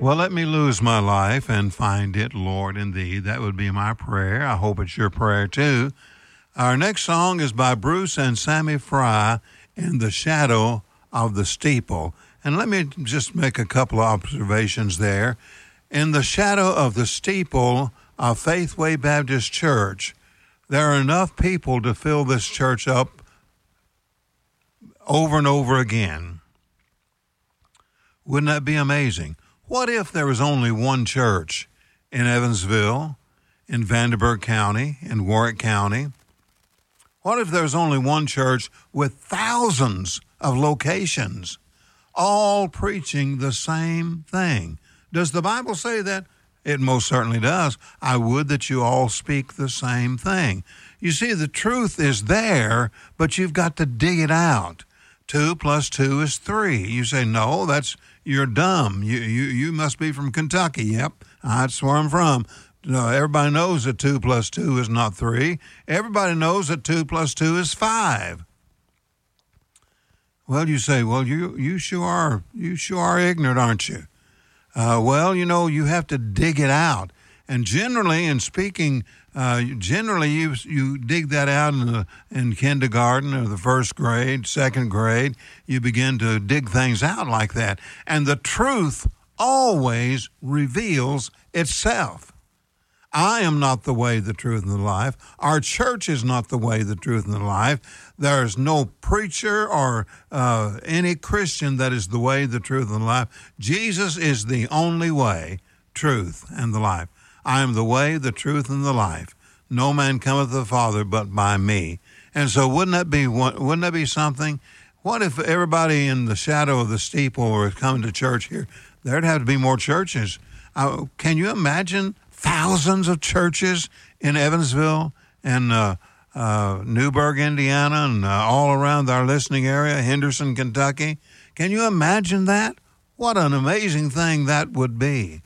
Well, let me lose my life and find it, Lord, in thee. That would be my prayer. I hope it's your prayer, too. Our next song is by Bruce and Sammy Fry, In the Shadow of the Steeple. And let me just make a couple of observations there. In the shadow of the steeple of Faithway Baptist Church, there are enough people to fill this church up over and over again. Wouldn't that be amazing? What if there was only one church in Evansville, in Vanderburgh County, in Warwick County? What if there was only one church with thousands of locations, all preaching the same thing? Does the Bible say that? It most certainly does. I would that you all speak the same thing. You see, the truth is there, but you've got to dig it out. 2 + 2 is 3. You say, no, you're dumb. You must be from Kentucky. Yep, that's where I'm from. No, everybody knows that 2 + 2 is not 3. Everybody knows that 2 + 2 is 5. Well, you say, well, you sure are ignorant, aren't you? Well, you have to dig it out. And generally, in speaking, you dig that out in kindergarten or the first grade, second grade. You begin to dig things out like that. And the truth always reveals itself. I am not the way, the truth, and the life. Our church is not the way, the truth, and the life. There's no preacher or any Christian that is the way, the truth, and the life. Jesus is the only way, truth, and the life. I am the way, the truth, and the life. No man cometh to the Father but by me. And so wouldn't that be something? What if everybody in the shadow of the steeple were coming to church here? There'd have to be more churches. Can you imagine thousands of churches in Evansville and Newburgh, Indiana, and all around our listening area, Henderson, Kentucky? Can you imagine that? What an amazing thing that would be.